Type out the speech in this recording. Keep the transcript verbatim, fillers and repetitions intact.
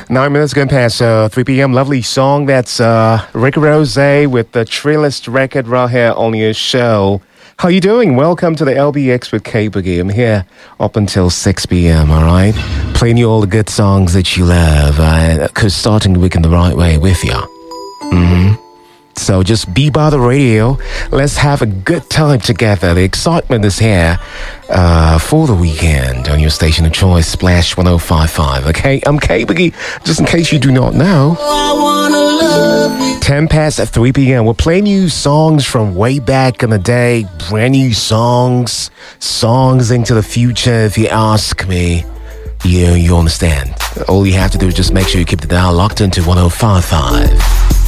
Nine minutes going past uh, three p.m. Lovely song. That's uh, Rick Rose with the Trillist record right here on your show. How you doing? Welcome to the L B X with K Boogie. I'm here up until six p.m., all right? Playing you all the good songs that you love. Because uh, starting the week in the right way with you. Mm-hmm. So just be by the radio. Let's have a good time together. The excitement is here uh, for the weekend on your station of choice, Splash one oh five point five. Okay, I'm K Boogie. Just in case you do not know. I wanna love you. ten past at three p.m. We're playing you songs from way back in the day. Brand new songs. Songs into the future, if you ask me. You, you understand. All you have to do is just make sure you keep the dial locked into one oh five point five.